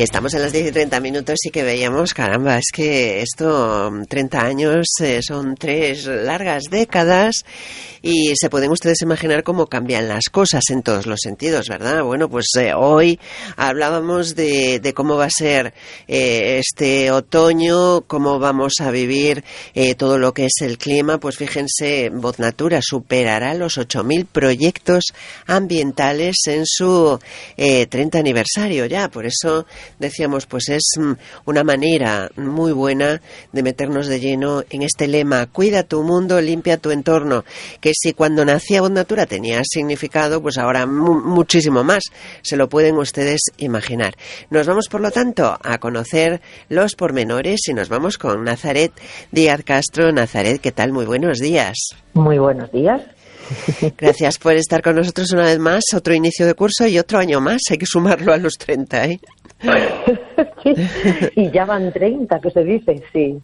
Que estamos en las 10:30 y que veíamos, caramba, es que esto, 30 años, son 3 largas décadas y se pueden ustedes imaginar cómo cambian las cosas en todos los sentidos, ¿verdad? Bueno, pues hoy hablábamos de cómo va a ser este otoño, cómo vamos a vivir todo lo que es el clima. Pues fíjense, Voz Natura superará los 8.000 proyectos ambientales en su 30 aniversario ya. Por eso decíamos, pues es una manera muy buena de meternos de lleno en este lema: cuida tu mundo, limpia tu entorno, que si cuando nacía Voz Natura tenía significado, pues ahora muchísimo más, se lo pueden ustedes imaginar. Nos vamos, por lo tanto, a conocer los pormenores y nos vamos con Nazaret Díaz Castro. Nazaret, ¿qué tal? Muy buenos días. Muy buenos días. Gracias por estar con nosotros una vez más. Otro inicio de curso y otro año más. Hay que sumarlo a los 30, ¿eh? Sí, y ya van 30, que se dice, sí.